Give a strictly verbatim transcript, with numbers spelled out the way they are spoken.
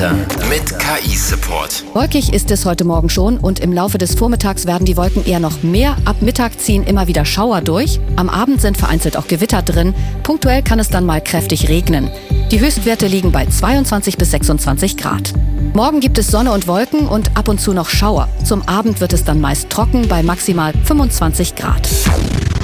Wetter mit K I-Support. Wolkig ist es heute Morgen schon und im Laufe des Vormittags werden die Wolken eher noch mehr. Ab Mittag ziehen immer wieder Schauer durch. Am Abend sind vereinzelt auch Gewitter drin. Punktuell kann es dann mal kräftig regnen. Die Höchstwerte liegen bei zweiundzwanzig bis sechsundzwanzig Grad. Morgen gibt es Sonne und Wolken und ab und zu noch Schauer. Zum Abend wird es dann meist trocken bei maximal fünfundzwanzig Grad.